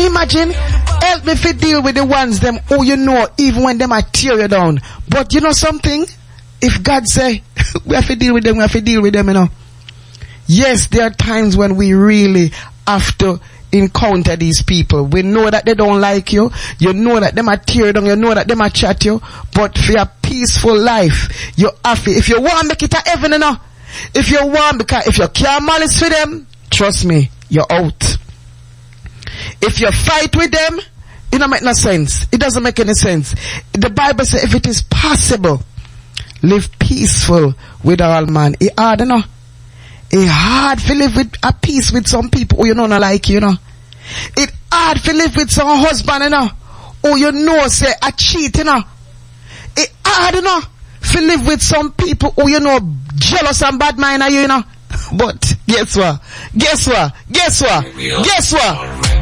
imagine, help me to deal with the ones them who you know, even when them are tear you down. But you know something? If God say, we have to deal with them, we have to deal with them, you know. Yes, there are times when we really have to encounter these people. We know that they don't like you. You know that them are tear down. You know that them are chat you. But for a peaceful life, you have to, if you want to make it a heaven, you know. If you want, because if you can't malice with them, trust me, you're out. If you fight with them, it don't make no sense. It doesn't make any sense. The Bible says if it is possible, live peaceful with all man. It's hard, you know. It's hard to live with a peace with some people who you know not like you know. It's hard to live with some husband, you know, who you know say a cheat, you know. It's hard, you know, to live with some people who you know jealous and bad mind, you know. But guess what? Guess what? Guess what? Guess what?